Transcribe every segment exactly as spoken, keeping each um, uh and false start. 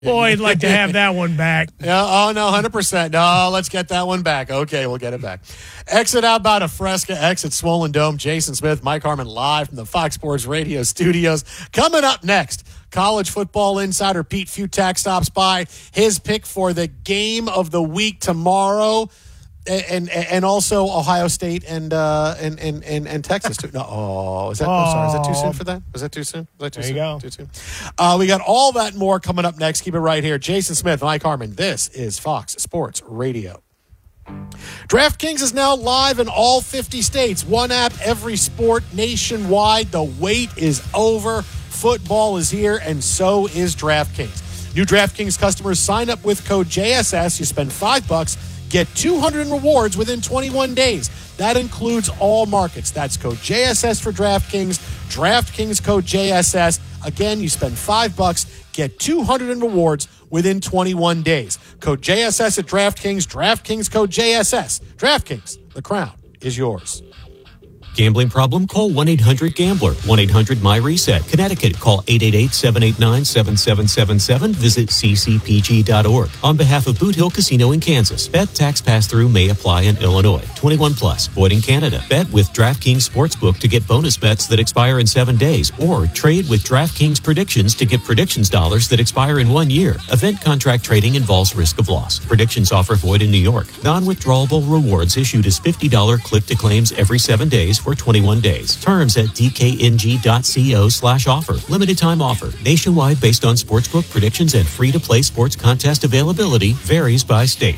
Boy, I'd like to have that one back. Yeah, oh, no, one hundred percent. No, let's get that one back. Okay, we'll get it back. Exit out about a Fresca, exit Swollen Dome. Jason Smith, Mike Harmon live from the Fox Sports Radio studios. Coming up next, college football insider Pete Futak stops by. His pick for the game of the week tomorrow. And, and and also Ohio State and uh and and and, and Texas too. No, oh, is that? Oh. I'm sorry, is that too soon for that? Was that too soon? Was that too there soon? you go. Too soon. Uh, we got all that and more coming up next. Keep it right here. Jason Smith, Mike Harmon. This is Fox Sports Radio. DraftKings is now live in all fifty states. One app, every sport, nationwide. The wait is over. Football is here, and so is DraftKings. New DraftKings customers sign up with code J S S. You spend five bucks. Get two hundred in rewards within twenty-one days. That includes all markets. That's code J S S for DraftKings. DraftKings code J S S. Again, you spend five bucks, get two hundred in rewards within twenty-one days. Code J S S at DraftKings. DraftKings code J S S. DraftKings, the crown is yours. Gambling problem? Call one eight hundred gambler. one eight hundred M Y reset. Connecticut, call eight eight eight, seven eight nine, seven seven seven seven. Visit c c p g dot org. On behalf of Boot Hill Casino in Kansas, bet tax pass-through may apply in Illinois. twenty-one plus, void in Canada. Bet with DraftKings Sportsbook to get bonus bets that expire in seven days. Or trade with DraftKings Predictions to get predictions dollars that expire in one year. Event contract trading involves risk of loss. Predictions offer void in New York. Non-withdrawable rewards issued as fifty dollars click-to-claims every seven days for twenty-one days. Terms at d k n g dot co slash offer. Limited time offer. Nationwide based on sportsbook predictions and free-to-play sports contest availability varies by state.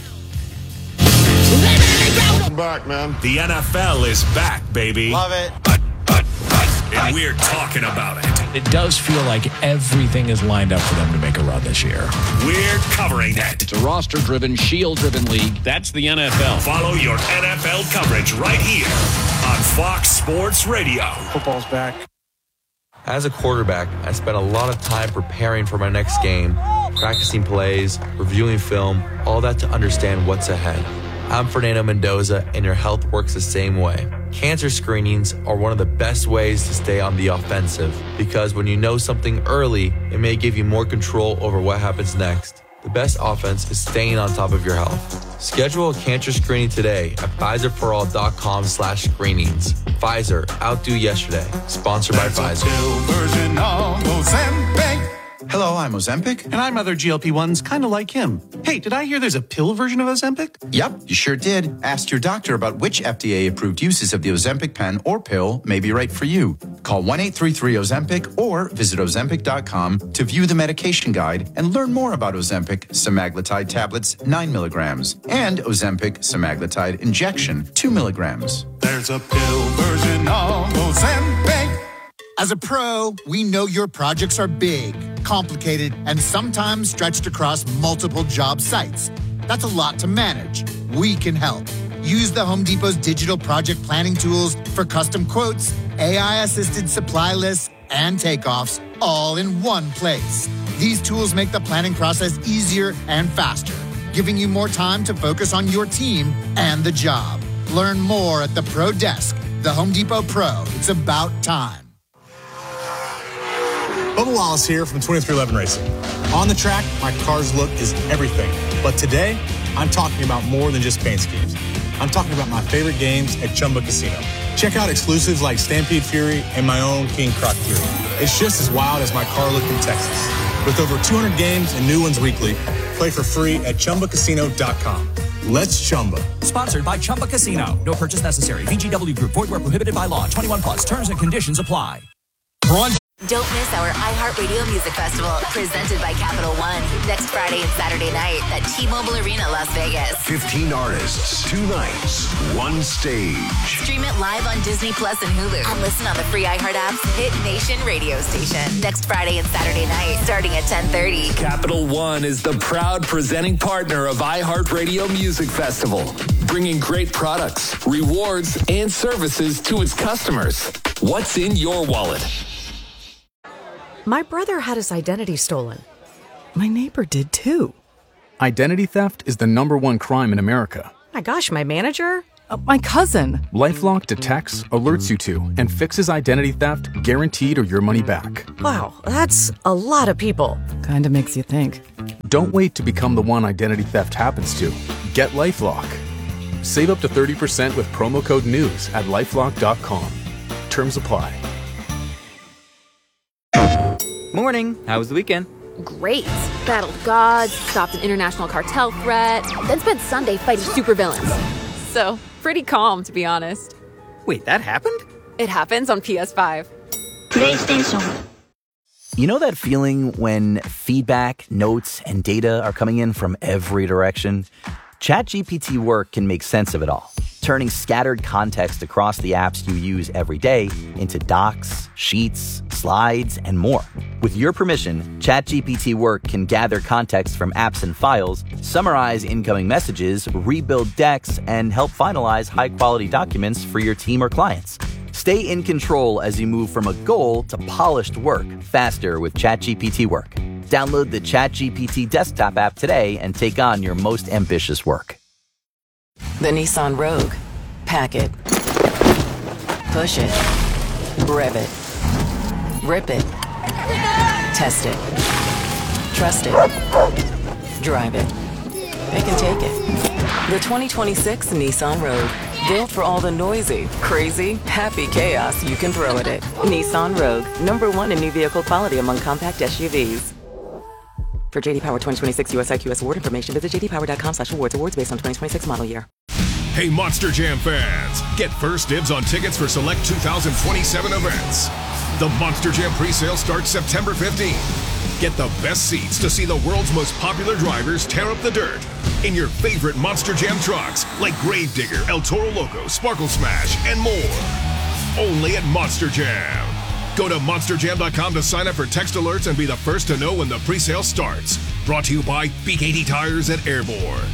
Welcome back, man. The N F L is back, baby. Love it. And we're talking about it. It does feel like everything is lined up for them to make a run this year. We're covering it. It's a roster-driven, shield-driven league. That's the N F L. Follow your N F L coverage right here on Fox Sports Radio. Football's back. As a quarterback, I spent a lot of time preparing for my next game, practicing plays, reviewing film, all that to understand what's ahead. I'm Fernando Mendoza, and your health works the same way. Cancer screenings are one of the best ways to stay on the offensive because when you know something early, it may give you more control over what happens next. The best offense is staying on top of your health. Schedule a cancer screening today at Pfizer for all dot com slash screenings. Pfizer, outdo yesterday. Sponsored by Pfizer. Version of Ozempic. Hello, I'm Ozempic. And I'm other G L P ones kind of like him. Hey, did I hear there's a pill version of Ozempic? Yep, you sure did. Ask your doctor about which F D A-approved uses of the Ozempic pen or pill may be right for you. Call one eight three three Ozempic or visit ozempic dot com to view the medication guide and learn more about Ozempic semaglutide tablets, nine milligrams, and Ozempic semaglutide injection, two milligrams. There's a pill version of Ozempic. As a pro, we know your projects are big, complicated, and sometimes stretched across multiple job sites. That's a lot to manage. We can help. Use the Home Depot's digital project planning tools for custom quotes, A I-assisted supply lists, and takeoffs, all in one place. These tools make the planning process easier and faster, giving you more time to focus on your team and the job. Learn more at the Pro Desk. The Home Depot Pro. It's about time. Bubba Wallace here from twenty-three eleven Racing. On the track, my car's look is everything. But today, I'm talking about more than just paint schemes. I'm talking about my favorite games at Chumba Casino. Check out exclusives like Stampede Fury and my own King Croc Fury. It's just as wild as my car look in Texas. With over two hundred games and new ones weekly, play for free at chumba casino dot com. Let's Chumba. Sponsored by Chumba Casino. No purchase necessary. V G W Group. Void where prohibited by law. twenty-one plus. Terms and conditions apply. Run. Don't miss our iHeartRadio Music Festival, presented by Capital One, next Friday and Saturday night at T-Mobile Arena, Las Vegas. fifteen artists, two nights, one stage. Stream it live on Disney Plus and Hulu, and listen on the free iHeart app's Hit Nation radio station. Next Friday and Saturday night, starting at ten thirty. Capital One is the proud presenting partner of iHeartRadio Music Festival, bringing great products, rewards, and services to its customers. What's in your wallet? My brother had his identity stolen. My neighbor did too. Identity theft is the number one crime in America. My gosh, my manager? Uh, my cousin. LifeLock detects, alerts you to, and fixes identity theft guaranteed or your money back. Wow, that's a lot of people. Kinda makes you think. Don't wait to become the one identity theft happens to. Get LifeLock. Save up to thirty percent with promo code NEWS at lifelock dot com. Terms apply. Morning. How was the weekend? Great. Battled gods, stopped an international cartel threat, then spent Sunday fighting supervillains. So, pretty calm, to be honest. Wait, that happened? It happens on P S five. PlayStation. You know that feeling when feedback, notes, and data are coming in from every direction? ChatGPT Work can make sense of it all, turning scattered context across the apps you use every day into docs, sheets, slides, and more. With your permission, ChatGPT Work can gather context from apps and files, summarize incoming messages, rebuild decks, and help finalize high-quality documents for your team or clients. Stay in control as you move from a goal to polished work faster with ChatGPT Work. Download the ChatGPT desktop app today and take on your most ambitious work. The Nissan Rogue. Pack it. Push it. Rev it. Rip it. Test it. Trust it. Drive it. They can take it. The twenty twenty-six Nissan Rogue. Built for all the noisy, crazy, happy chaos you can throw at it. Nissan Rogue. Number one in new vehicle quality among compact S U Vs. For J D Power twenty twenty-six U S I Q S award information, visit j d power dot com slash awards. Awards based on twenty twenty-six model year. Hey, Monster Jam fans, get first dibs on tickets for select two thousand twenty-seven events. The Monster Jam presale starts September fifteenth. Get the best seats to see the world's most popular drivers tear up the dirt in your favorite Monster Jam trucks like Gravedigger, El Toro Loco, Sparkle Smash, and more. Only at Monster Jam. Go to monster jam dot com to sign up for text alerts and be the first to know when the presale starts. Brought to you by B K T Tires at Airborne.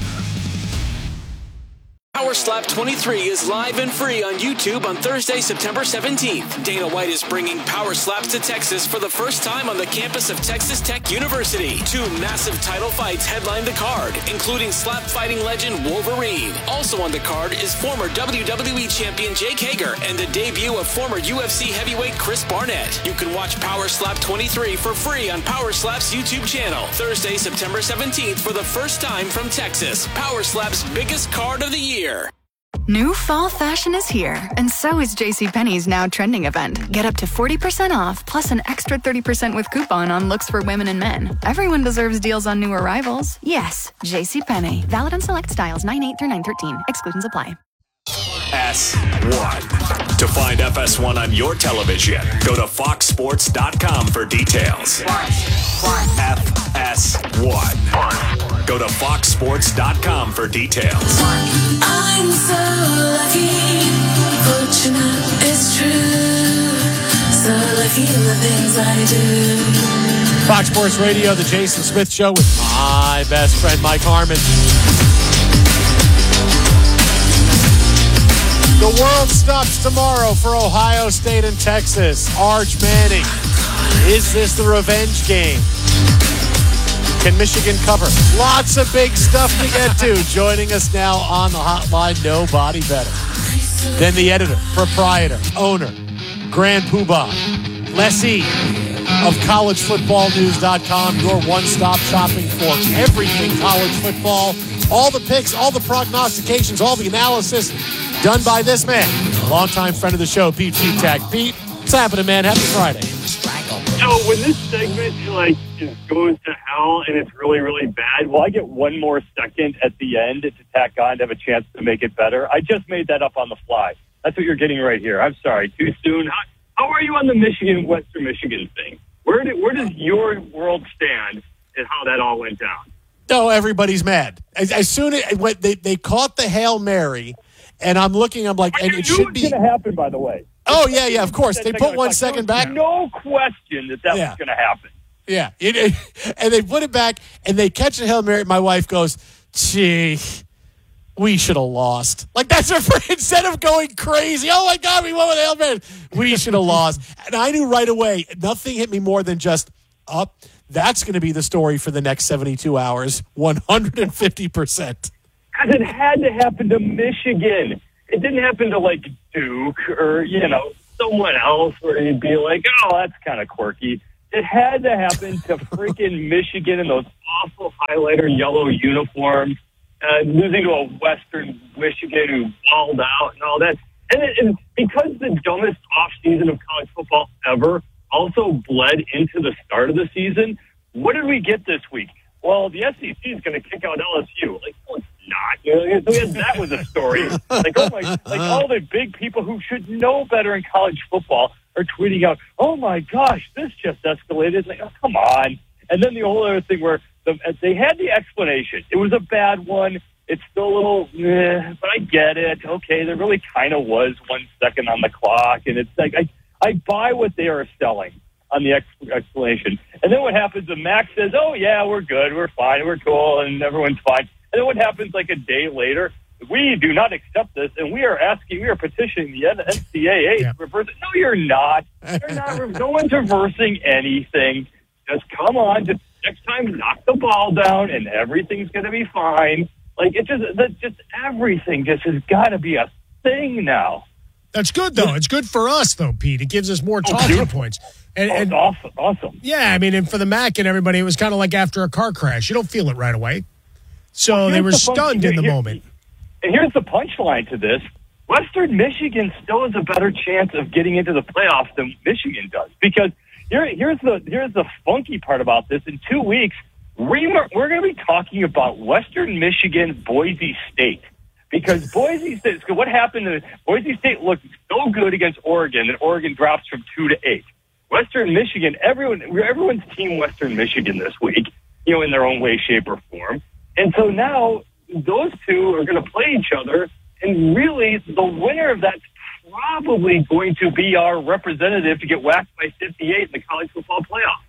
Power Slap twenty-three is live and free on YouTube on Thursday, September seventeenth. Dana White is bringing Power Slaps to Texas for the first time on the campus of Texas Tech University. Two massive title fights headline the card, including slap fighting legend Wolverine. Also on the card is former W W E champion Jake Hager and the debut of former U F C heavyweight Chris Barnett. You can watch Power Slap twenty-three for free on Power Slap's YouTube channel. Thursday, September seventeenth for the first time from Texas. Power Slap's biggest card of the year. New fall fashion is here, and so is JCPenney's now trending event. Get up to forty percent off, plus an extra thirty percent with coupon on looks for women and men. Everyone deserves deals on new arrivals. Yes, JCPenney. Valid on select styles nine eight through nine thirteen. Exclusions apply. S one. To find F S one on your television, go to fox sports dot com for details. F S one. Go to fox sports dot com for details. I'm so lucky, fortunate, it's true. So lucky in the things I do. Fox Sports Radio, the Jason Smith Show with my best friend, Mike Harmon. The world stops tomorrow for Ohio State and Texas. Arch Manning. Is this the revenge game? Can Michigan cover? Lots of big stuff to get to. Joining us now on the hotline, nobody better than the editor, proprietor, owner, grand poobah, lessee of college football news dot com, your one-stop shopping for everything college football. All the picks, all the prognostications, all the analysis done by this man, longtime friend of the show, Pete Seatack. Pete, what's happening, man? Happy Friday. So when this segment like just goes to hell and it's really, really bad, will I get one more second at the end to tack on to have a chance to make it better? I just made that up on the fly. That's what you're getting right here. I'm sorry, too soon. How, how are you on the Michigan, Western Michigan thing? Where did where does your world stand and how that all went down? No, everybody's mad. As, as soon as when they, they caught the Hail Mary, and I'm looking, I'm like, I and knew it should was be going to happen, by the way. Oh, yeah, yeah, of course. They put one second back. No question that that Yeah. was going to happen. Yeah. It, it- and they put it back, and they catch the Hail Mary. My wife goes, gee, we should have lost. Like, that's her friend. Instead of going crazy, oh, my God, we won with the Hail Mary. We should have lost. And I knew right away, nothing hit me more than just, up. That's going to be the story for the next seventy-two hours, one hundred fifty percent. Because it had to happen to Michigan. it didn't happen to like Duke or, you know, someone else where you'd be like, oh, that's kind of quirky. It had to happen to freaking Michigan in those awful highlighter yellow uniforms, uh, losing to a Western Michigan who balled out and all that. And, it, and because the dumbest offseason of college football ever also bled into the start of the season, what did we get this week? Well, the S E C is going to kick out L S U. Like, no, it's not. You know, that was a story. Like, oh my, like all the big people who should know better in college football are tweeting out, "Oh my gosh, this just escalated." Like, oh, come on. And then the whole other thing where the, they had the explanation. It was a bad one. It's still a little, eh, but I get it. Okay, there really kind of was one second on the clock, and it's like I, I buy what they are selling on the ex- explanation. And then what happens when Max says, oh, yeah, we're good, we're fine, we're cool, and everyone's fine. And then what happens like a day later, we do not accept this, and we are asking, we are petitioning the N C double A to reverse it. No, you're not. You're not. No one's reversing anything. Just come on, just next time knock the ball down, and everything's going to be fine. Like, it just, that just everything just has got to be a thing now. That's good, though. It's good for us, though, Pete. It gives us more talking oh, points. And, oh, and awesome, awesome. Yeah, I mean, and for the Mac and everybody, it was kind of like after a car crash. You don't feel it right away. So well, they were the stunned here, in the here, moment. And here's the punchline to this. Western Michigan still has a better chance of getting into the playoffs than Michigan does. Because here, here's the here's the funky part about this. In two weeks, we're, we're going to be talking about Western Michigan, Boise State. Because Boise State, what happened to Boise State looked so good against Oregon that Oregon drops from two to eight. Western Michigan, everyone, everyone's team Western Michigan this week, you know, in their own way, shape, or form. And so now those two are going to play each other, and really the winner of that's probably going to be our representative to get whacked by fifty-eight in the college football playoff.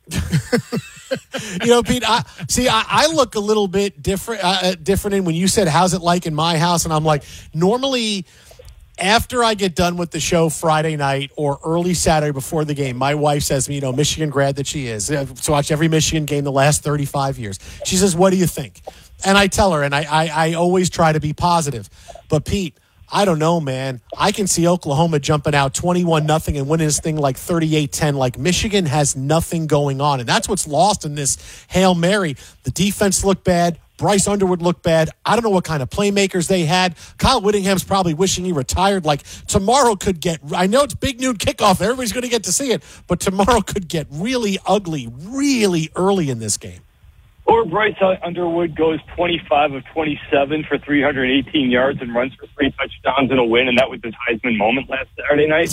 You know, Pete, I, see, I, I look a little bit different, uh, different in when you said, how's it like in my house? And I'm like, normally after I get done with the show Friday night or early Saturday before the game, my wife says to me, you know, Michigan grad that she is, to watch every Michigan game the last thirty-five years. She says, what do you think? And I tell her, and I, I, I always try to be positive. But, Pete, I don't know, man. I can see Oklahoma jumping out twenty-one nothing and winning this thing like thirty-eight ten. Like, Michigan has nothing going on. And that's what's lost in this Hail Mary. The defense looked bad. Bryce Underwood looked bad. I don't know what kind of playmakers they had. Kyle Whittingham's probably wishing he retired. Like, tomorrow could get, I know it's big noon kickoff. Everybody's going to get to see it. But tomorrow could get really ugly, really early in this game. Or Bryce Underwood goes twenty-five of twenty-seven for three hundred eighteen yards and runs for three touchdowns in a win, and that was his Heisman moment last Saturday night.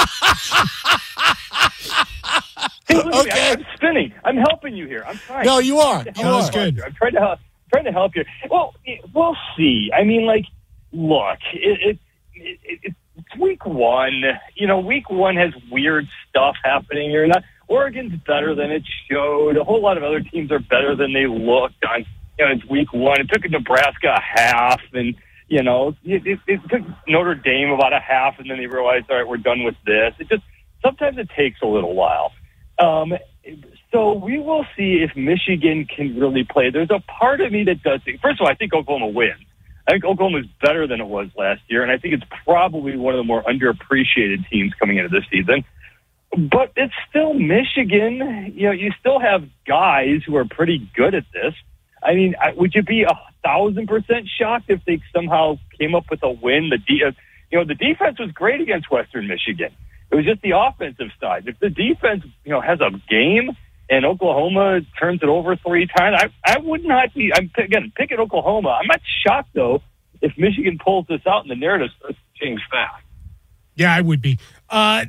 Hey, look at okay. me. I'm spinning. I'm helping you here. I'm trying. No, you are. You know, it's good. I'm trying to help. Trying to help you. Well, we'll see. I mean, like, look, it, it, it, it's week one. You know, week one has weird stuff happening. You're not. Oregon's better than it showed. A whole lot of other teams are better than they looked on. You know, it's week one. It took Nebraska a half, and you know, it, it, it took Notre Dame about a half, and then they realized, all right, we're done with this. It just sometimes it takes a little while. Um, so we will see if Michigan can really play. There's a part of me that does think. First of all, I think Oklahoma wins. I think Oklahoma's better than it was last year, and I think it's probably one of the more underappreciated teams coming into this season. But it's still Michigan. You know, you still have guys who are pretty good at this. I mean, would you be a thousand percent shocked if they somehow came up with a win? The de- you know, the defense was great against Western Michigan. It was just the offensive side. If the defense, you know, has a game and Oklahoma turns it over three times, I, I would not be. I'm again picking Oklahoma. I'm not shocked though if Michigan pulls this out and the narrative starts to change fast. Yeah, I would be. Uh,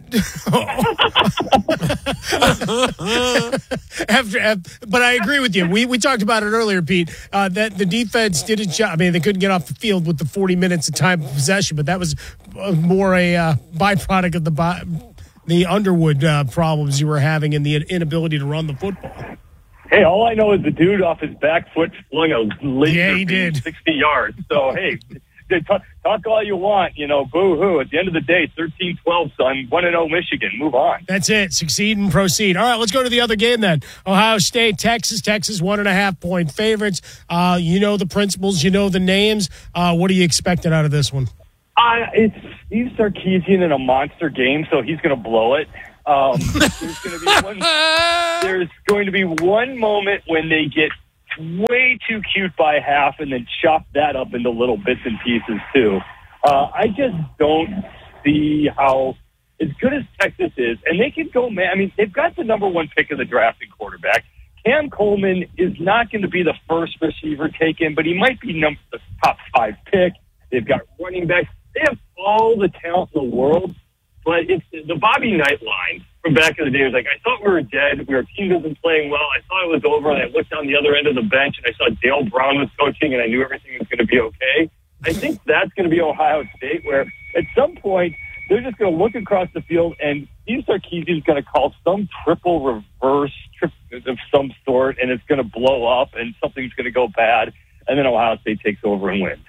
after, after, but I agree with you. We we talked about it earlier, Pete. Uh, that the defense did its job. I mean, they couldn't get off the field with the forty minutes of time of possession, but that was more a uh, byproduct of the the Underwood uh, problems you were having and the inability to run the football. Hey, all I know is the dude off his back foot flung a laser yeah, he did. sixty yards. So hey. Talk, talk all you want, you know, boo-hoo. At the end of the day, thirteen twelve, son, one and oh Michigan. Move on. That's it. Succeed and proceed. All right, let's go to the other game then. Ohio State, Texas. Texas, one and a half point favorites. Uh, you know the principles. You know the names. Uh, what are you expecting out of this one? Uh, it's Steve Sarkisian in a monster game, so he's going to blow it. Um, there's going to be one. There's going to be one moment when they get way too cute by half, and then chop that up into little bits and pieces too. Uh, I just don't see how, as good as Texas is, and they can go, man. I mean, they've got the number one pick of the draft in quarterback. Cam Coleman is not going to be the first receiver taken, but he might be number the top five pick. They've got running backs. They have all the talent in the world, but it's the Bobby Knight line from back in the day was like, I thought we were dead. We Our team wasn't playing well. I thought it was over, and I looked down the other end of the bench, and I saw Dale Brown was coaching, and I knew everything was going to be okay. I think that's going to be Ohio State, where at some point they're just going to look across the field, and Steve Sarkisian is going to call some triple reverse trip of some sort, and it's going to blow up, and something's going to go bad, and then Ohio State takes over and wins.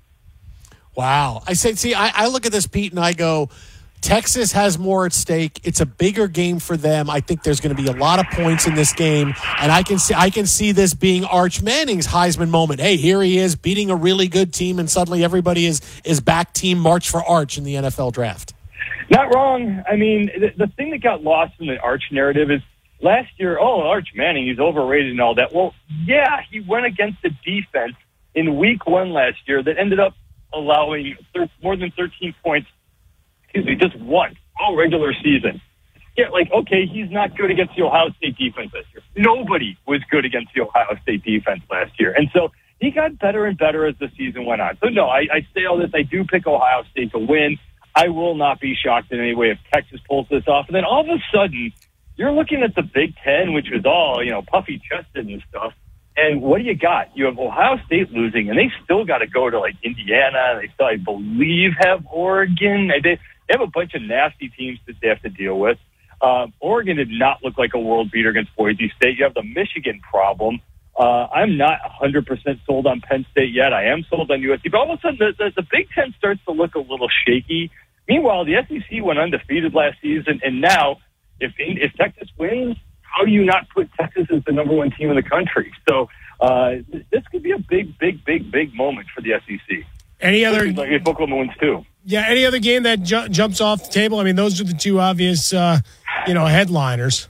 Wow. I say, see, I, I look at this, Pete, and I go, Texas has more at stake. It's a bigger game for them. I think there's going to be a lot of points in this game, and I can see I can see this being Arch Manning's Heisman moment. Hey, here he is beating a really good team, and suddenly everybody is is back team March for Arch in the N F L draft. Not wrong. I mean, the, the thing that got lost in the Arch narrative is last year, oh, Arch Manning, he's overrated and all that. Well, yeah, he went against a defense in week one last year that ended up allowing thir- more than thirteen points, excuse me, just once, all regular season. Yeah, like, okay, he's not good against the Ohio State defense this year. Nobody was good against the Ohio State defense last year. And so he got better and better as the season went on. So, no, I, I say all this. I do pick Ohio State to win. I will not be shocked in any way if Texas pulls this off. And then all of a sudden, you're looking at the Big Ten, which was all, you know, puffy-chested and stuff. And what do you got? You have Ohio State losing, and they still got to go to, like, Indiana. They still, I believe, have Oregon. They, they have a bunch of nasty teams that they have to deal with. Uh, Oregon did not look like a world beater against Boise State. You have the Michigan problem. Uh, I'm not one hundred percent sold on Penn State yet. I am sold on U S C. But all of a sudden, the, the, the Big Ten starts to look a little shaky. Meanwhile, the S E C went undefeated last season, and now, if if Texas wins, how do you not put Texas as the number one team in the country? So uh, this could be a big, big, big, big moment for the S E C. Any other? Like if Oklahoma wins too. Yeah, any other game that ju- jumps off the table? I mean, those are the two obvious, uh, you know, headliners.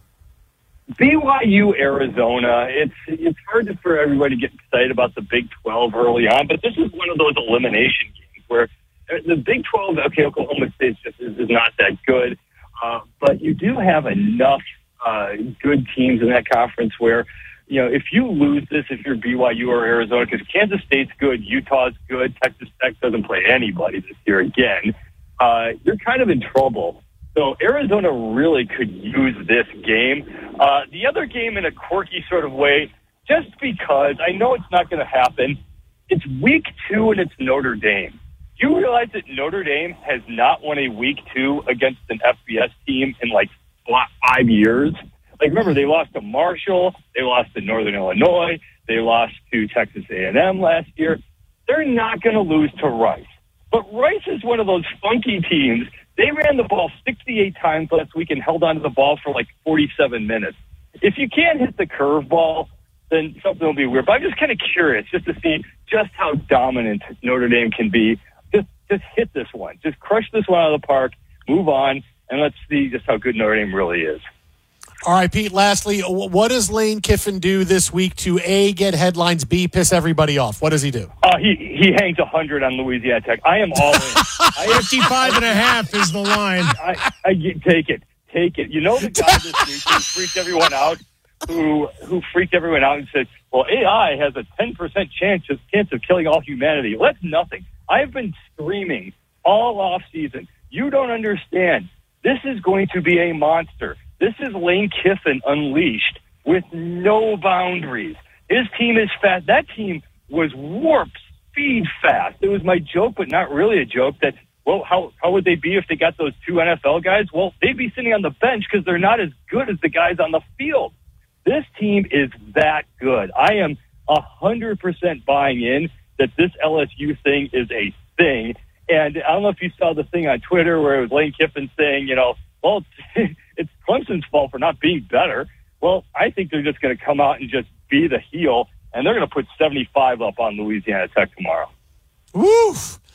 B Y U, Arizona. It's it's hard to, for everybody to get excited about the Big twelve early on, but this is one of those elimination games where the Big twelve, okay, Oklahoma State just is, is not that good, uh, but you do have enough uh, good teams in that conference where, you know, if you lose this, if you're B Y U or Arizona, because Kansas State's good, Utah's good, Texas Tech doesn't play anybody this year again, uh, you're kind of in trouble. So Arizona really could use this game. Uh, the other game in a quirky sort of way, just because I know it's not going to happen, it's week two and it's Notre Dame. Do you realize that Notre Dame has not won a week two against an F B S team in like five years? Like, remember, they lost to Marshall, they lost to Northern Illinois, they lost to Texas A and M last year. They're not going to lose to Rice. But Rice is one of those funky teams. They ran the ball sixty-eight times last week and held onto the ball for like forty-seven minutes. If you can't hit the curveball, then something will be weird. But I'm just kind of curious just to see just how dominant Notre Dame can be. Just, just hit this one. Just crush this one out of the park, move on, and let's see just how good Notre Dame really is. All right, Pete, lastly, what does Lane Kiffin do this week to, A, get headlines, B, piss everybody off? What does he do? Uh, he, he hangs one hundred on Louisiana Tech. I am all in. fifty-five and a half is the line. I, I get, take it. Take it. You know the guy this week who freaked everyone out, who who freaked everyone out and said, well, A I has a ten percent chance of, chance of killing all humanity. Well, that's nothing. I've been screaming all off season. You don't understand. This is going to be a monster. This is Lane Kiffin unleashed with no boundaries. His team is fast. That team was warp speed fast. It was my joke, but not really a joke, that, well, how, how would they be if they got those two N F L guys? Well, they'd be sitting on the bench because they're not as good as the guys on the field. This team is that good. I am one hundred percent buying in that this L S U thing is a thing. And I don't know if you saw the thing on Twitter where it was Lane Kiffin saying, you know, well, it's Clemson's fault for not being better. Well, I think they're just going to come out and just be the heel, and they're going to put seventy-five up on Louisiana Tech tomorrow. Woof.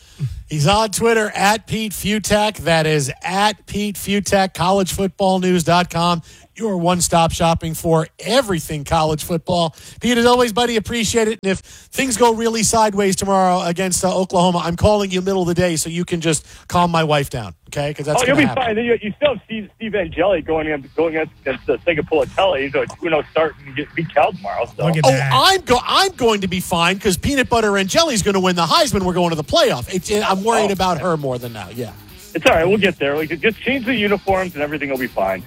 He's on Twitter at Pete Futak. That is at Pete Futak, college football news dot com. Your one-stop shopping for everything college football. Pete, as always, buddy, appreciate it. And if things go really sideways tomorrow against uh, Oklahoma, I'm calling you middle of the day so you can just calm my wife down, okay? Because that's oh, you'll be happen. fine. Then you, you still have Steve, Steve Angeli going in, going against, against uh, Singapore Telly. He's a two and oh start and get beat Cal tomorrow. So. Oh, I'm go. I'm going to be fine because Peanut Butter and Jelly's going to win the Heisman. We're going to the playoff. It's, I'm worried oh, about okay. her more than now. Yeah. It's all right. We'll get there. We can just change the uniforms and everything will be fine.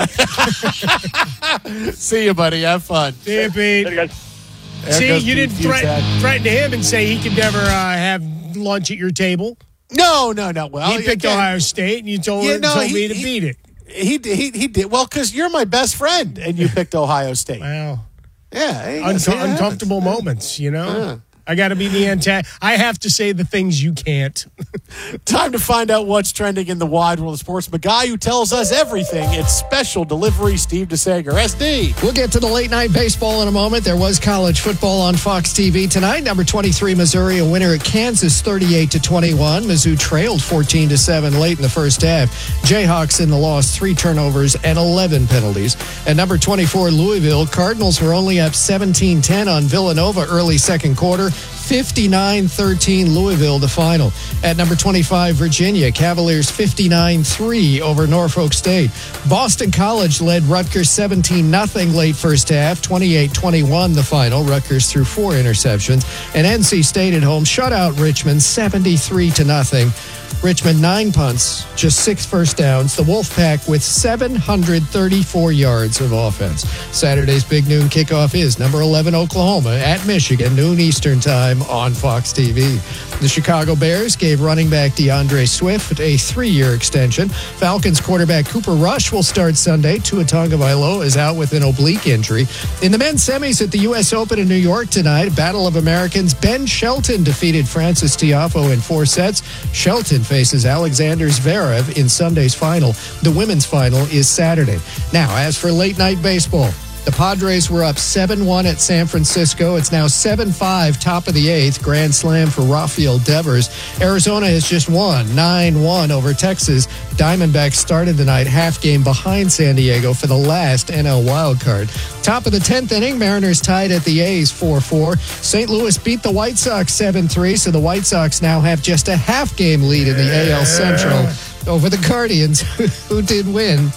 See you, buddy. Have fun. See you, Pete. Later, guys. See, you didn't threaten, threaten him and say he could never uh, have lunch at your table. No, no, no. Well, he picked again, Ohio State, and you told, yeah, her, no, told he, me to he, beat it. He he he did well because you're my best friend, and you picked Ohio State. Wow. Yeah, Unco- uncomfortable moments, you know. Yeah. I got to be the antagonist. I have to say the things you can't. Time to find out what's trending in the wide world of sports. The guy who tells us everything. It's Special Delivery, Steve DeSager. S D. We'll get to the late night baseball in a moment. There was college football on Fox T V tonight. Number twenty-three, Missouri, a winner at Kansas, thirty-eight to twenty-one. Mizzou trailed fourteen to seven late in the first half. Jayhawks in the loss, three turnovers and eleven penalties. At number twenty-four, Louisville, Cardinals were only up seventeen ten on Villanova early second quarter. fifty-nine thirteen Louisville, the final. At number twenty-five, Virginia, Cavaliers fifty-nine three over Norfolk State. Boston College led Rutgers seventeen nothing late first half, twenty-eight twenty-one the final. Rutgers threw four interceptions. And N C State at home shut out Richmond seventy-three to nothing. Richmond nine punts, just six first downs. The Wolfpack with seven hundred thirty-four yards of offense. Saturday's big noon kickoff is number eleven Oklahoma at Michigan, noon Eastern time on Fox T V. The Chicago Bears gave running back DeAndre Swift a three-year extension. Falcons quarterback Cooper Rush will start Sunday. Tua Tagovailoa is out with an oblique injury. In the men's semis at the U S Open in New York tonight, Battle of Americans, Ben Shelton defeated Francis Tiafoe in four sets. Shelton faces Alexander Zverev in Sunday's final. The women's final is Saturday. Now, as for late night baseball, the Padres were up seven one at San Francisco. It's now seven five, top of the eighth. Grand slam for Rafael Devers. Arizona has just won nine one over Texas. Diamondbacks started the night half game behind San Diego for the last N L wildcard. Top of the tenth inning, Mariners tied at the A's four four. Saint Louis beat the White Sox seven three, so the White Sox now have just a half game lead in the A L Central over the Guardians, who did win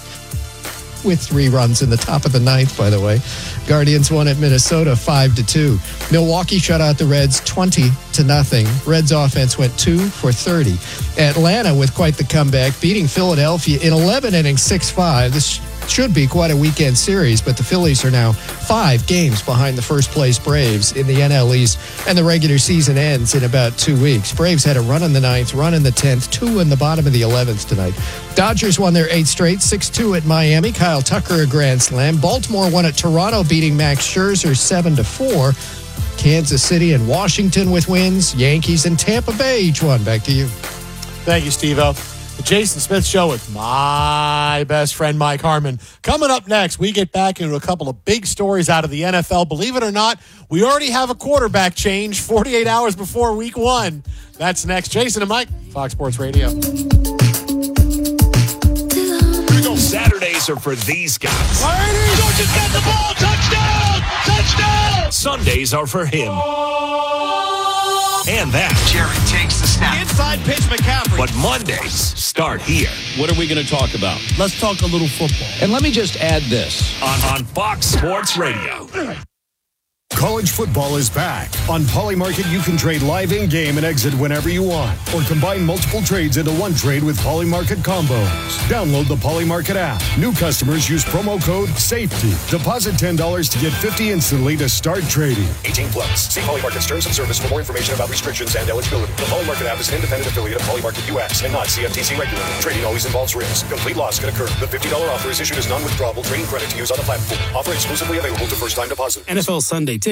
with three runs in the top of the ninth, by the way. Guardians won at Minnesota five to two. Milwaukee shut out the Reds twenty to nothing. Reds offense went two for thirty. Atlanta with quite the comeback, beating Philadelphia in eleven innings, six five. This should be quite a weekend series, but the Phillies are now five games behind the first place Braves in the N L East, and the regular season ends in about two weeks. Braves had a run in the ninth, run in the tenth, two in the bottom of the eleventh tonight. Dodgers won their eighth straight, six two at Miami. Kyle Tucker a grand slam. Baltimore won at Toronto, beating Max Scherzer seven to four. Kansas City and Washington with wins. Yankees and Tampa Bay each one. Back to you. Thank you, Steve-O. The Jason Smith Show with my best friend, Mike Harmon. Coming up next, we get back into a couple of big stories out of the N F L. Believe it or not, we already have a quarterback change forty-eight hours before week one. That's next. Jason and Mike, Fox Sports Radio. Saturdays are for these guys. Georgia's got the ball. Touchdown! Touchdown! Sundays are for him. And that. Jerry takes the snap. Inside pitch, McCaffrey. But Mondays start here. What are we going to talk about? Let's talk a little football. And let me just add this. On, on Fox Sports Radio. College football is back. On Polymarket, you can trade live in-game and exit whenever you want, or combine multiple trades into one trade with Polymarket combos. Download the Polymarket app. New customers use promo code SAFETY. Deposit ten dollars to get fifty dollars instantly to start trading. eighteen plus. See Polymarket's terms of service for more information about restrictions and eligibility. The Polymarket app is an independent affiliate of Polymarket U S and not C F T C regulated. Trading always involves risk. Complete loss can occur. The fifty dollars offer is issued as non-withdrawable trading credit to use on the platform. Offer exclusively available to first-time depositors. N F L Sunday Ticket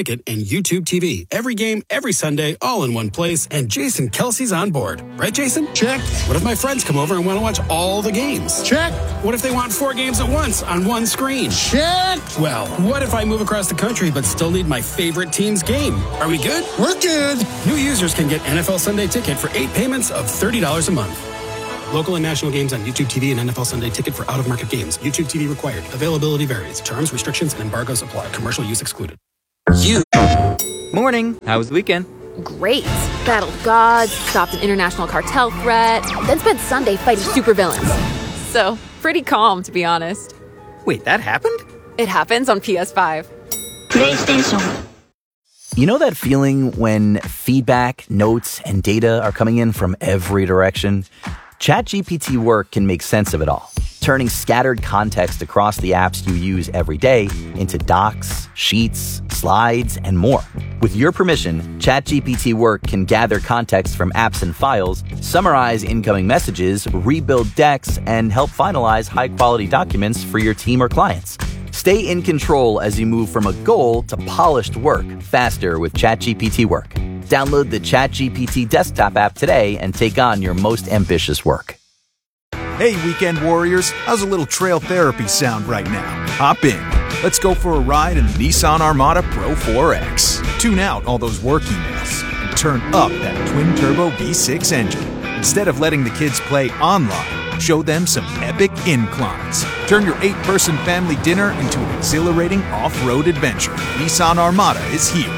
Ticket and YouTube T V. Every game, every Sunday, all in one place, and Jason Kelsey's on board. Right, Jason? Check. What if my friends come over and want to watch all the games? Check. What if they want four games at once on one screen? Check. Well, what if I move across the country but still need my favorite team's game? Are we good? We're good. New users can get N F L Sunday Ticket for eight payments of thirty dollars a month. Local and national games on YouTube T V and N F L Sunday Ticket for out-of-market games. YouTube T V required. Availability varies. Terms, restrictions, and embargoes apply. Commercial use excluded. You. Morning. How was the weekend? Great. Battled gods, stopped an international cartel threat, then spent Sunday fighting supervillains. So, pretty calm, to be honest. Wait, that happened? It happens on P S five. PlayStation. You know that feeling when feedback, notes, and data are coming in from every direction? ChatGPT Work can make sense of it all, turning scattered context across the apps you use every day into docs, sheets, slides, and more. With your permission, ChatGPT Work can gather context from apps and files, summarize incoming messages, rebuild decks, and help finalize high-quality documents for your team or clients. Stay in control as you move from a goal to polished work faster with ChatGPT Work. Download the ChatGPT desktop app today and take on your most ambitious work. Hey, weekend warriors, how's a little trail therapy sound right now? Hop in. Let's go for a ride in the Nissan Armada Pro four X. Tune out all those work emails and turn up that twin-turbo V six engine. Instead of letting the kids play online, show them some epic inclines. Turn your eight-person family dinner into an exhilarating off-road adventure. Nissan Armada is here.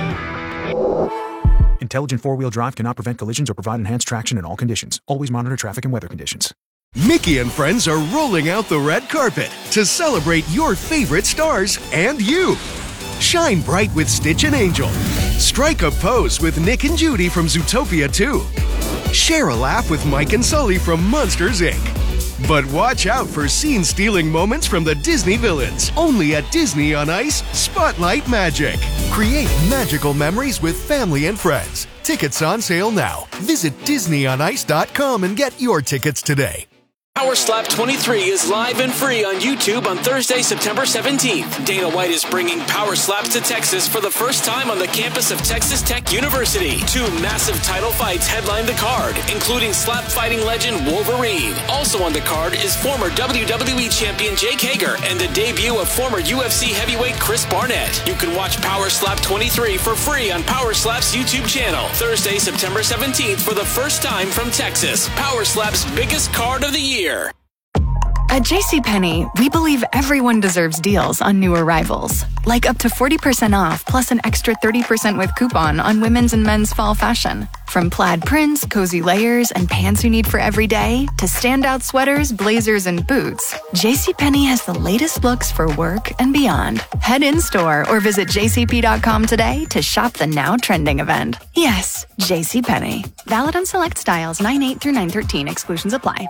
Intelligent four-wheel drive cannot prevent collisions or provide enhanced traction in all conditions. Always monitor traffic and weather conditions. Mickey and friends are rolling out the red carpet to celebrate your favorite stars and you. Shine bright with Stitch and Angel. Strike a pose with Nick and Judy from Zootopia two. Share a laugh with Mike and Sully from Monsters, Incorporated. But watch out for scene-stealing moments from the Disney villains. Only at Disney on Ice, Spotlight Magic. Create magical memories with family and friends. Tickets on sale now. Visit Disney on Ice dot com and get your tickets today. Power Slap twenty-three is live and free on YouTube on Thursday, September seventeenth. Dana White is bringing Power Slaps to Texas for the first time on the campus of Texas Tech University. Two massive title fights headline the card, including slap fighting legend Wolverine. Also on the card is former W W E champion Jake Hager and the debut of former U F C heavyweight Chris Barnett. You can watch Power Slap twenty-three for free on Power Slap's YouTube channel. Thursday, September seventeenth for the first time from Texas. Power Slap's biggest card of the year. At JCPenney, we believe everyone deserves deals on new arrivals, like up to forty percent off plus an extra thirty percent with coupon on women's and men's fall fashion. From plaid prints, cozy layers, and pants you need for every day, to standout sweaters, blazers, and boots, JCPenney has the latest looks for work and beyond. Head in-store or visit j c p dot com today to shop the now trending event. Yes, JCPenney. Valid on select styles nine eight through nine thirteen. Exclusions apply.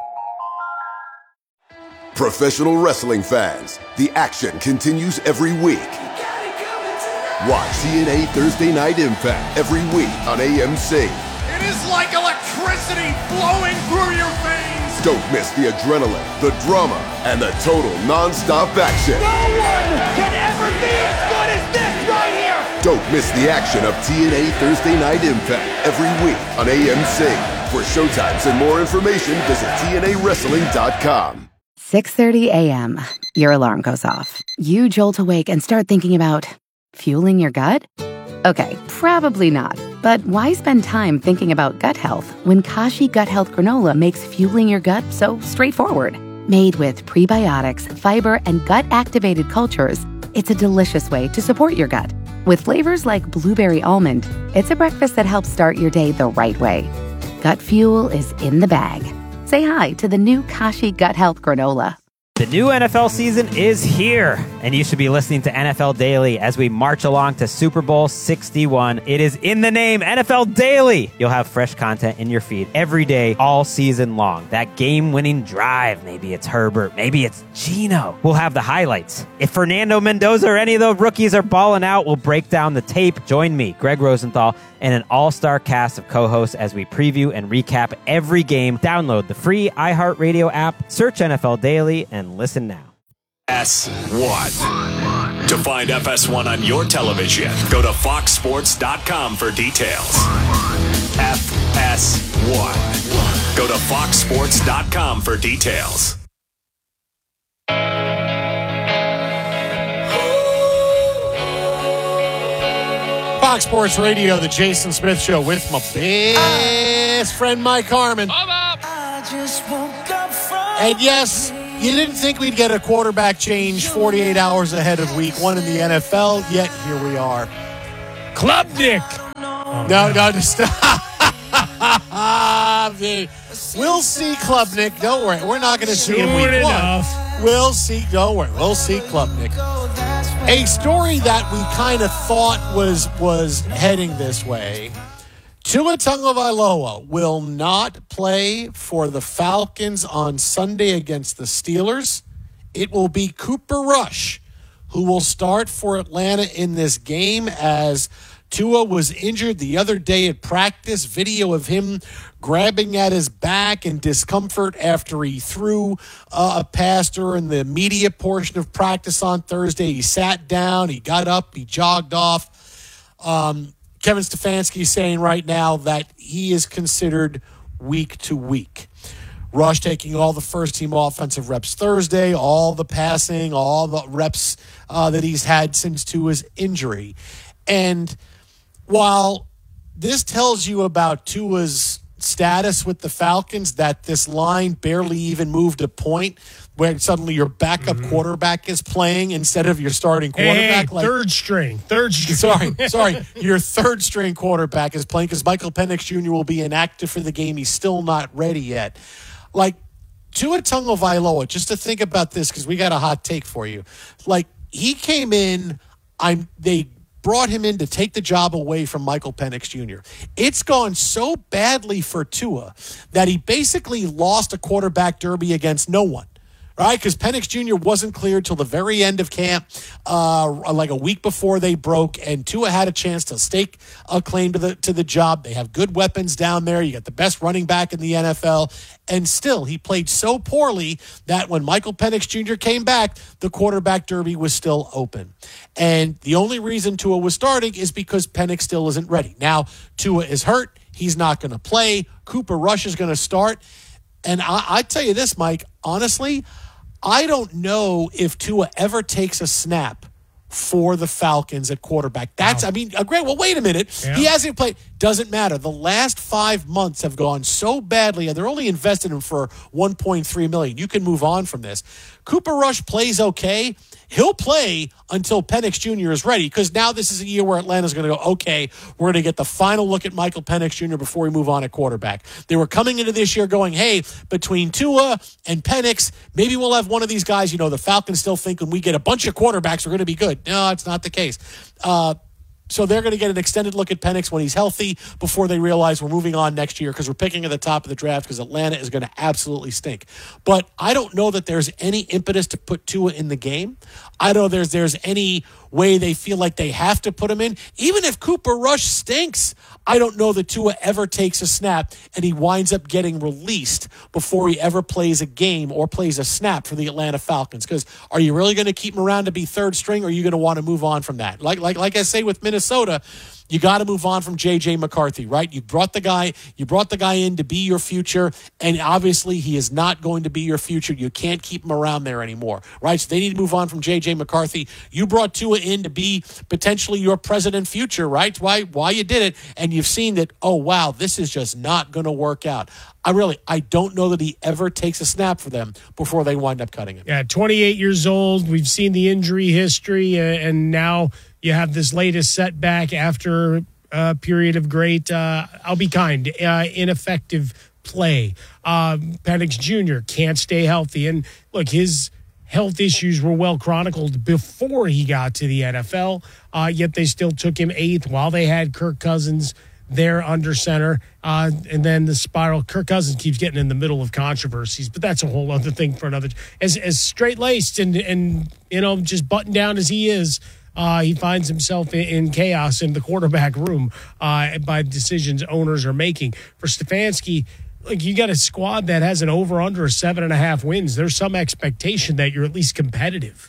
Professional wrestling fans, the action continues every week. Watch T N A Thursday Night Impact every week on A M C. It is like electricity flowing through your veins. Don't miss the adrenaline, the drama, and the total non-stop action. No one can ever be as good as this right here. Don't miss the action of T N A Thursday Night Impact every week on A M C. For showtimes and more information, visit T N A wrestling dot com. six thirty a.m. Your alarm goes off. You jolt awake and start thinking about fueling your gut? Okay, probably not. But why spend time thinking about gut health when Kashi Gut Health Granola makes fueling your gut so straightforward? Made with prebiotics, fiber, and gut-activated cultures, it's a delicious way to support your gut. With flavors like blueberry almond, it's a breakfast that helps start your day the right way. Gut fuel is in the bag. Say hi to the new Kashi Gut Health Granola. The new N F L season is here, and you should be listening to N F L Daily as we march along to Super Bowl sixty-one. It is in the name, N F L Daily. You'll have fresh content in your feed every day, all season long. That game-winning drive, maybe it's Herbert, maybe it's Geno. We'll have the highlights. If Fernando Mendoza or any of those rookies are balling out, we'll break down the tape. Join me, Greg Rosenthal, and an all-star cast of co-hosts as we preview and recap every game. Download the free iHeartRadio app, search N F L Daily, and listen now. Guess what? To find F S one on your television, go to fox sports dot com for details. F S one. Go to fox sports dot com for details. Fox Sports Radio, the Jason Smith Show with my best friend Mike Harmon. And yes, you didn't think we'd get a quarterback change forty-eight hours ahead of week one in the N F L, yet here we are. Klubnik. Oh, no, no, just stop. We'll see Klubnik. Don't worry. We're not going to see him week enough. one. We'll see. Don't worry. We'll see Klubnik. A story that we kind of thought was was heading this way. Tua Tagovailoa will not play for the Falcons on Sunday against the Steelers. It will be Cooper Rush who will start for Atlanta in this game, as Tua was injured the other day at practice. Video of him grabbing at his back in discomfort after he threw uh, a pass during the media portion of practice on Thursday. He sat down, he got up, he jogged off. Um, Kevin Stefanski is saying right now that he is considered week to week. Rush taking all the first-team offensive reps Thursday, all the passing, all the reps uh, that he's had since Tua's injury. And while this tells you about Tua's status with the Falcons, that this line barely even moved a point, where suddenly your backup mm-hmm. quarterback is playing instead of your starting quarterback. Hey, like, third string. Third string. Sorry, sorry. Your third string quarterback is playing because Michael Penix Junior will be inactive for the game. He's still not ready yet. Like, Tua Tagovailoa, just to think about this, because we got a hot take for you. Like, he came in, I'm they brought him in to take the job away from Michael Penix Junior It's gone so badly for Tua that he basically lost a quarterback derby against no one. Right, because Penix Junior wasn't cleared till the very end of camp, uh, like a week before they broke, and Tua had a chance to stake a claim to the to the job. They have good weapons down there. You got the best running back in the N F L, and still he played so poorly that when Michael Penix Junior came back, the quarterback derby was still open. And the only reason Tua was starting is because Penix still isn't ready. Now Tua is hurt; he's not going to play. Cooper Rush is going to start, and I, I tell you this, Mike, honestly, I don't know if Tua ever takes a snap for the Falcons at quarterback. That's, wow. I mean, great. Well, wait a minute. Yeah. He hasn't played. Doesn't matter. The last five months have gone so badly, and they're only invested in him for one point three million dollars. You can move on from this. Cooper Rush plays okay. He'll play until Penix Junior is ready, because now this is a year where Atlanta's going to go, okay, we're going to get the final look at Michael Penix Junior before we move on at quarterback. They were coming into this year going, hey, between Tua and Penix, maybe we'll have one of these guys. You know, the Falcons still think when we get a bunch of quarterbacks, we're going to be good. No, it's not the case. Uh, So they're going to get an extended look at Penix when he's healthy before they realize we're moving on next year, because we're picking at the top of the draft, because Atlanta is going to absolutely stink. But I don't know that there's any impetus to put Tua in the game. I don't know there's there's any way they feel like they have to put him in. Even if Cooper Rush stinks, I don't know that Tua ever takes a snap and he winds up getting released before he ever plays a game or plays a snap for the Atlanta Falcons. Because are you really going to keep him around to be third string, or are you going to want to move on from that? Like like like I say with Minnesota, you got to move on from J J McCarthy, right? You brought the guy, you brought the guy in to be your future, and obviously he is not going to be your future. You can't keep him around there anymore, right? So they need to move on from J J McCarthy. You brought Tua in to be potentially your president future, right? Why why you did it, and you've seen that, oh wow, this is just not going to work out. I really, I don't know that he ever takes a snap for them before they wind up cutting him. Yeah, twenty-eight years old. We've seen the injury history, uh, and now you have this latest setback after a period of great, uh, I'll be kind, uh, ineffective play. Um, Penix Junior can't stay healthy. And look, his health issues were well chronicled before he got to the N F L, uh, yet they still took him eighth while they had Kirk Cousins there under center. Uh, and then the spiral, Kirk Cousins keeps getting in the middle of controversies, but that's a whole other thing for another. As, as straight-laced and, and, you know, just buttoned down as he is, Uh, he finds himself in, in chaos in the quarterback room uh, by decisions owners are making. For Stefanski, like, you got a squad that has an over-under of seven and a half wins. There's some expectation that you're at least competitive,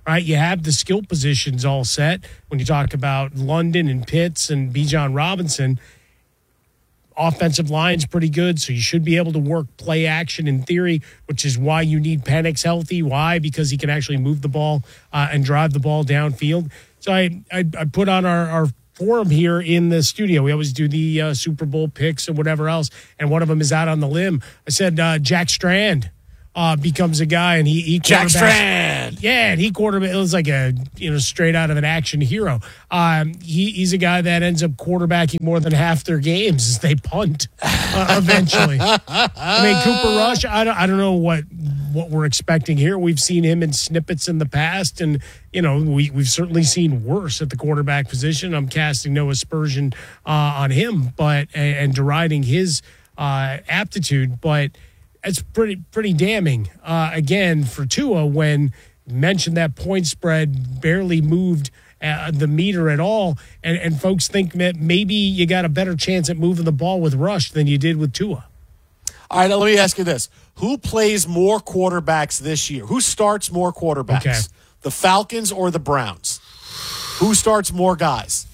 right? You have the skill positions all set. When you talk about London and Pitts and Bijan Robinson, offensive line's pretty good, so you should be able to work play action in theory, which is why you need Penix healthy. Why? Because he can actually move the ball uh, and drive the ball downfield. So I, I, I put on our, our forum here in the studio. We always do the uh, Super Bowl picks and whatever else, and one of them is out on the limb. I said uh, Jack Strand uh, becomes a guy, and he, he Jack Strand. Yeah, and he quarterback. It was like a you know straight out of an action hero. Um, he, he's a guy that ends up quarterbacking more than half their games as they punt uh, eventually. I mean, Cooper Rush. I don't. I don't know what what we're expecting here. We've seen him in snippets in the past, and you know we we've certainly seen worse at the quarterback position. I'm casting no aspersion uh, on him, but and, and deriding his uh, aptitude, but. It's pretty pretty damning, uh, again, for Tua when you mentioned that point spread barely moved uh, the meter at all, and, and folks think that maybe you got a better chance at moving the ball with Rush than you did with Tua. All right, now let me ask you this. Who plays more quarterbacks this year? Who starts more quarterbacks? Okay. The Falcons or the Browns? Who starts more guys?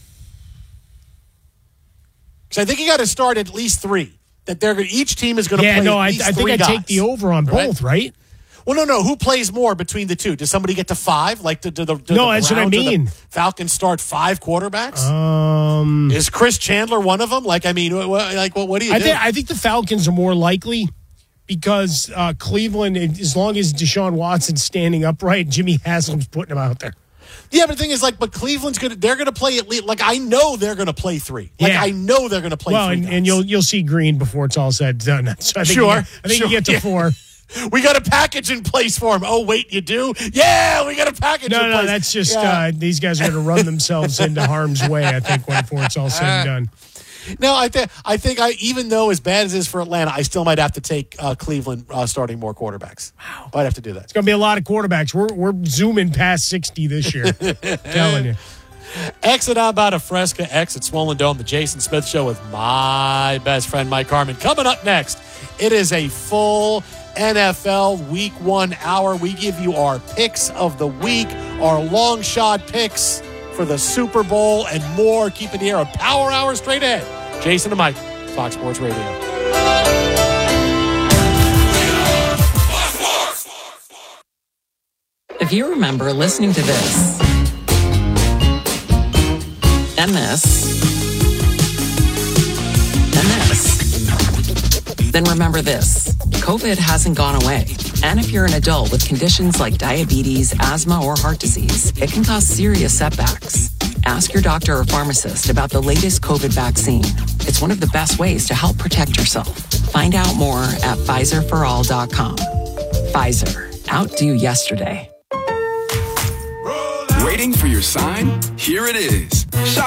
Because I think you got to start at least three. That they're gonna, each team is going to yeah, play no, at I, least I think three I guys, take the over on both, right? right? Well, no, no. Who plays more between the two? Does somebody get to five? Like, do, do the do no, the that's what I Browns or mean. the Falcons start five quarterbacks? Um, is Chris Chandler one of them? Like, I mean, what, like, what, what do you I do? think I think the Falcons are more likely because uh, Cleveland, as long as Deshaun Watson's standing upright, Jimmy Haslam's putting him out there. Yeah, but the thing is, like, but Cleveland's gonna they're gonna play at least like I know they're gonna play three. Like Yeah. I know they're gonna play Well, three. and, guys. and you'll you'll see Green before it's all said and done. So I think Sure, you get, I think sure, you get to yeah. four. We got a package in place for him. Oh, wait, you do? Yeah, we got a package No, in no, place. that's just Yeah. uh, these guys are going to run themselves into harm's way. I think when before it's all said and done. No, I think I think I even though as bad as it is for Atlanta, I still might have to take uh, Cleveland uh, starting more quarterbacks. Wow, I'd have to do that. It's going to be a lot of quarterbacks. We're we're zooming past sixty this year. Telling you. Exit on about a Fresca, exit Swollen Dome, the Jason Smith Show with my best friend Mike Harmon. Coming up next, it is a full N F L Week One hour. We give you our picks of the week, our long shot picks for the Super Bowl, and more. Keep it here. A power hour straight ahead. Jason and Mike, Fox Sports Radio. If you remember listening to this and this and this, then remember this. COVID hasn't gone away. And if you're an adult with conditions like diabetes, asthma, or heart disease, it can cause serious setbacks. Ask your doctor or pharmacist about the latest COVID vaccine. It's one of the best ways to help protect yourself. Find out more at Pfizer for all dot com. Pfizer. Outdo yesterday. Waiting for your sign? Here it is. Shop